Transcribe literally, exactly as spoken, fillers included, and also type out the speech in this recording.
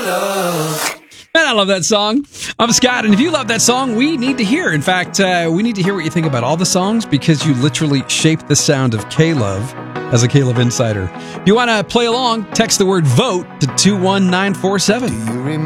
Man, I love that song. I'm Scott, and if you love that song, we need to hear. In fact, uh, we need to hear what you think about all the songs because you literally shaped the sound of K-Love as a K-Love insider. If you want to play along, text the word VOTE to two one nine four seven.